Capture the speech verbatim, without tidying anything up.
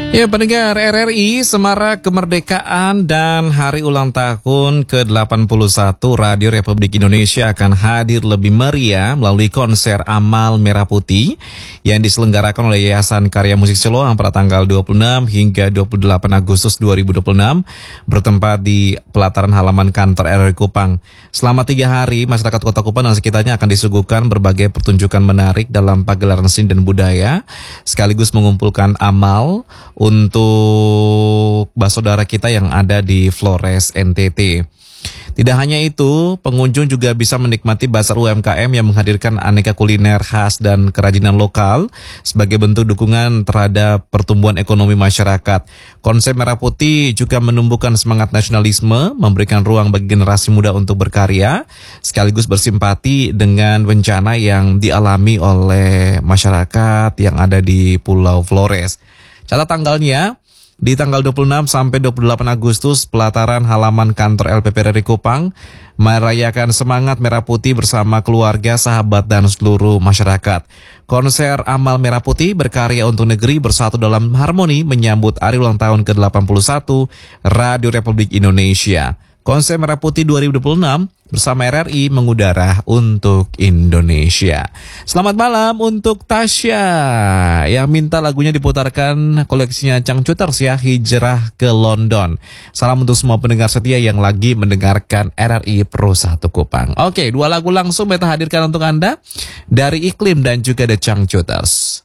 Ya, pendengar R R I, Semarak Kemerdekaan dan Hari Ulang Tahun ke delapan puluh satu Radio Republik Indonesia akan hadir lebih meriah melalui konser Amal Merah Putih yang diselenggarakan oleh Yayasan Karya Musik Siloam pada tanggal dua puluh enam hingga dua puluh delapan Agustus dua ribu dua puluh enam bertempat di pelataran halaman kantor R R I Kupang. Selama tiga hari, masyarakat Kota Kupang dan sekitarnya akan disuguhkan berbagai pertunjukan menarik dalam pagelaran seni dan budaya, sekaligus mengumpulkan amal untuk saudara kita yang ada di Flores, N T T. Tidak hanya itu, pengunjung juga bisa menikmati bazar U M K M yang menghadirkan aneka kuliner khas dan kerajinan lokal sebagai bentuk dukungan terhadap pertumbuhan ekonomi masyarakat. Konsep Merah Putih juga menumbuhkan semangat nasionalisme, memberikan ruang bagi generasi muda untuk berkarya, sekaligus bersimpati dengan bencana yang dialami oleh masyarakat yang ada di Pulau Flores. Catat tanggalnya, di tanggal dua puluh enam sampai dua puluh delapan Agustus, pelataran halaman kantor L P P R R I Kupang merayakan semangat Merah Putih bersama keluarga, sahabat, dan seluruh masyarakat. Konser Amal Merah Putih berkarya untuk negeri bersatu dalam harmoni menyambut hari ulang tahun ke delapan puluh satu Radio Republik Indonesia. Konser Merah Putih dua ribu dua puluh enam bersama R R I mengudara untuk Indonesia. Selamat malam untuk Tasya yang minta lagunya diputarkan koleksinya Changcuters ya, Hijrah ke London. Salam untuk semua pendengar setia yang lagi mendengarkan R R I Pro satu Kupang. Oke, dua lagu langsung beta hadirkan untuk Anda dari Iklim dan juga The Changcuters.